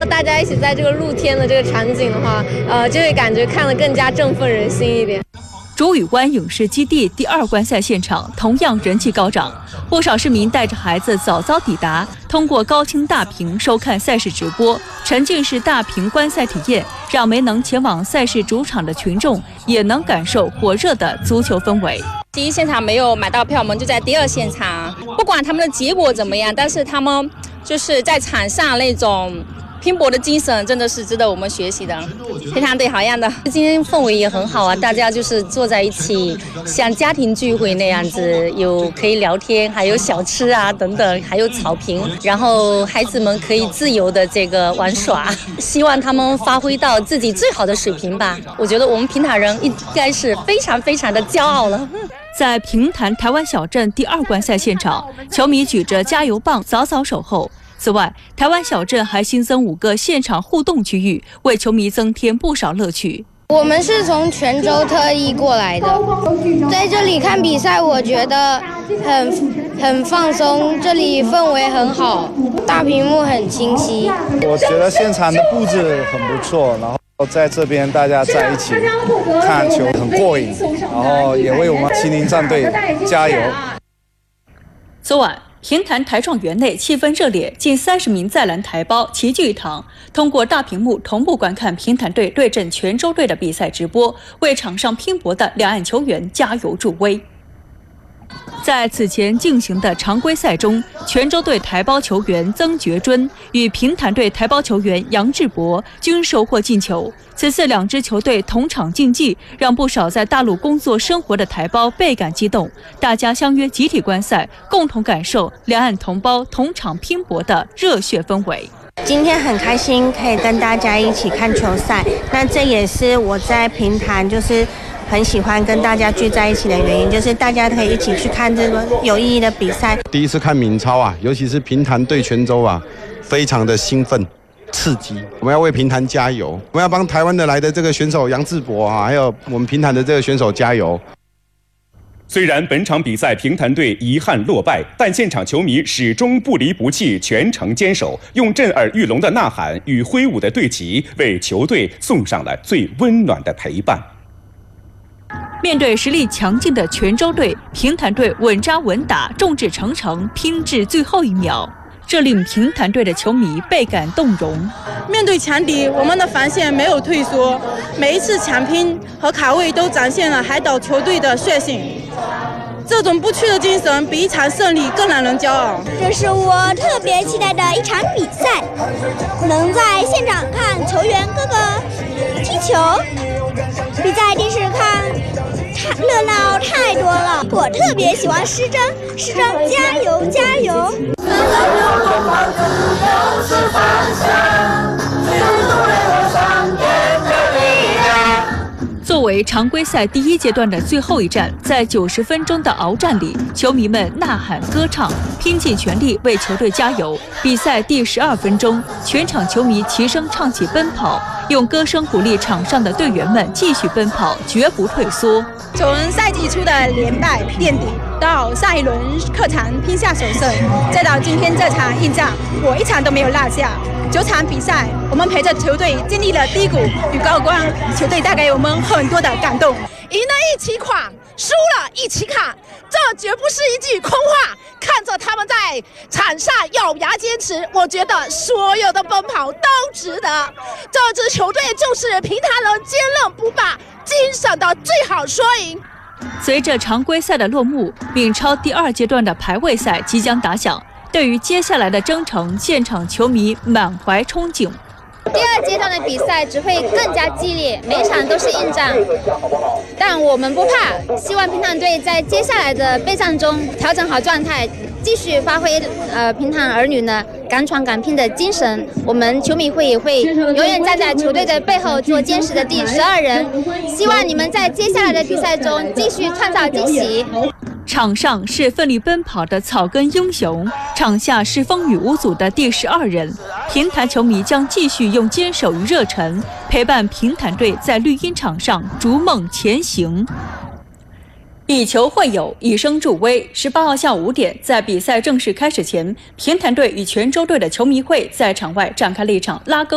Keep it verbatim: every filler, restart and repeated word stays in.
大家一起在这个露天的这个场景的话，呃，就会感觉看了更加振奋人心一点。 竹屿湾影视基地第二观赛现场同样人气高涨，不少市民带着孩子早早抵达，通过高清大屏收看赛事直播，沉浸式大屏观赛体验，让没能前往赛事主场的群众也能感受火热的足球氛围。 第一现场没有买到票，我们就在第二现场。不管他们的结果怎么样，但是他们就是在场上那种拼搏的精神真的是值得我们学习的，非常对，好样的。 今天氛围也很好啊，大家就是坐在一起，像家庭聚会那样子，有可以聊天，还有小吃啊等等，还有草坪，然后孩子们可以自由的这个玩耍，希望他们发挥到自己最好的水平吧。我觉得我们平潭人应该是非常非常的骄傲了。 在平潭台湾小镇第二观赛现场，球迷举着加油棒早早守候。此外，台湾小镇还新增五个现场互动区域，为球迷增添不少乐趣。 我们是从泉州特意过来的，在这里看比赛，我觉得很很放松，这里氛围很好，大屏幕很清晰。 我觉得现场的布置很不错，然后在这边大家在一起看球很过瘾，然后也为我们麒麟战队加油。 昨晚，平潭台创园内气氛热烈，近三十名在蓝台胞齐聚一堂，通过大屏幕同步观看平潭队对阵泉州队的比赛直播，为场上拼搏的两岸球员加油助威。在此前进行的常规赛中，泉州队台胞球员曾觉臻与平潭队台胞球员杨志博均收获进球。此次两支球队同场竞技，让不少在大陆工作生活的台胞倍感激动。大家相约集体观赛，共同感受两岸同胞同场拼搏的热血氛围。 今天很开心可以跟大家一起看球赛，那这也是我在平潭就是很喜欢跟大家聚在一起的原因，就是大家可以一起去看这个有意义的比赛。 第一次看闽超啊，尤其是平潭对泉州啊，非常的兴奋刺激。我们要为平潭加油，我们要帮台湾的来的这个选手杨志博啊，还有我们平潭的这个选手加油。 虽然本场比赛平潭队遗憾落败，但现场球迷始终不离不弃，全程坚守，用震耳欲聋的呐喊与挥舞的队旗，为球队送上了最温暖的陪伴。 面对实力强劲的泉州队，平潭队稳扎稳打，众志成城，拼至最后一秒，这令平潭队的球迷倍感动容。 面对强敌，我们的防线没有退缩，每一次抢拼和卡位都展现了海岛球队的血性。这种不屈的精神比一场胜利更让人骄傲。 这是我特别期待的一场比赛，能在现场看球员哥哥踢球，比在电视看热闹太多了。我特别喜欢施珍，施珍加油加油！ 作为常规赛第一阶段的最后一战，在九十分钟的鏖战里，球迷们呐喊歌唱，拼尽全力为球队加油。比赛第十二分钟，全场球迷齐声唱起奔跑，用歌声鼓励场上的队员们继续奔跑，绝不退缩。 从赛季初的连败垫底，到上一轮客场拼下首胜，再到今天这场硬仗，我一场都没有落下。九场比赛，我们陪着球队经历了低谷与高光，球队带给我们很多的感动。 赢了一起垮，输了一起卡，这绝不是一句空话。看着他们在场上咬牙坚持，我觉得所有的奔跑都值得。这支球队就是平潭人坚韧不拔精神的最好缩影。 随着常规赛的落幕，闽超第二阶段的排位赛即将打响。对于接下来的征程，现场球迷满怀憧憬。 第二阶段的比赛只会更加激烈，每场都是硬仗，但我们不怕。希望平潭队在接下来的备战中调整好状态，继续发挥呃平潭儿女呢敢闯敢拼的精神。我们球迷会也会永远站在球队的背后，做坚实的第十二人。希望你们在接下来的比赛中继续创造惊喜。 场上是奋力奔跑的草根英雄，场下是风雨无阻的第十二人。平潭球迷将继续用坚守与热忱，陪伴平潭队在绿茵场上逐梦前行。以球会友，以声助威。十八号下午五点，在比赛正式开始前，平潭队与泉州队的球迷会在场外展开了一场拉钩